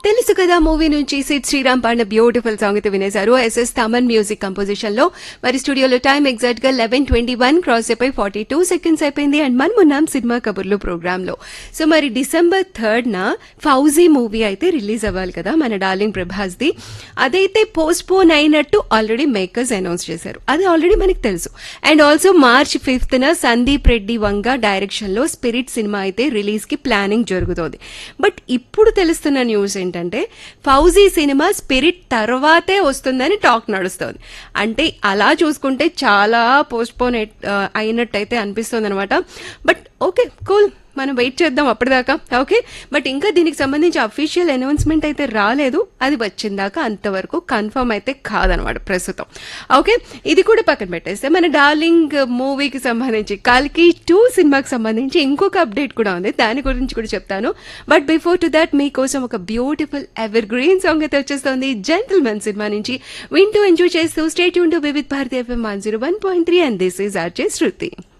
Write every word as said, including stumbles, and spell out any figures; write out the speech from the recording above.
తెలుసు కదా మూవీ నుంచి సిద్ శ్రీరామ్ పాడిన బ్యూటిఫుల్ సాంగ్ అయితే వినేశారు. ఎస్ఎస్ తమన్ మ్యూజిక్ కంపోజిషన్ లో. మరి స్టూడియోలో టైం ఎగ్జాక్ట్ గా లెవెన్ ట్వంటీ వన్ క్రాస్ అయిపోయి ఫార్టీ టూ సెకండ్స్ అయిపోయింది. అండ్ మనం ఉన్నాం సినిమా కబుర్లు ప్రోగ్రామ్ లో. సో మరి డిసెంబర్ థర్డ్ న ఫౌజీ మూవీ అయితే రిలీజ్ అవ్వాలి కదా మన డార్లింగ్ ప్రభాస్ ది. అదైతే పోస్ట్ పోన్ అయినట్టు ఆల్రెడీ మేకర్స్ అనౌన్స్ చేశారు. అది ఆల్రెడీ మనకి తెలుసు. అండ్ ఆల్సో మార్చ్ ఫిఫ్త్ న సందీప్ రెడ్డి వంగ డైరెక్షన్ లో స్పిరిట్ సినిమా అయితే రిలీజ్ కి ప్లానింగ్ జరుగుతోంది. బట్ ఇప్పుడు తెలుస్తున్న న్యూస్ ఏంటంటే ఫౌజీ సినిమా స్పిరిట్ తర్వాతే వస్తుందని టాక్ నడుస్తోంది. అంటే అలా చూసుకుంటే చాలా పోస్ట్ పోన్ అయినట్టయితే అనిపిస్తుంది అనమాట. బట్ ఓకే కూల్, మనం వెయిట్ చేద్దాం అప్పటిదాకా. ఓకే, బట్ ఇంకా దీనికి సంబంధించి అఫీషియల్ అనౌన్స్మెంట్ అయితే రాలేదు. అది వచ్చిందాకా అంతవరకు కన్ఫర్మ్ అయితే కాదనమాట ప్రస్తుతం. ఓకే, ఇది కూడా పక్కన పెట్టేస్తే మన డార్లింగ్ మూవీకి సంబంధించి కల్కి టూ సినిమాకి సంబంధించి ఇంకొక అప్డేట్ కూడా ఉంది. దాని గురించి కూడా చెప్తాను. బట్ బిఫోర్ టు దాట్ మీకోసం ఒక బ్యూటిఫుల్ ఎవర్ గ్రీన్ సాంగ్ అయితే వచ్చేస్తుంది జెంటిల్మెన్ సినిమా నుంచి. వింటూ ఎంజాయ్ చేస్తూ stay tune to Vividh Bharati FM one zero one point three and this is RJ Shruti.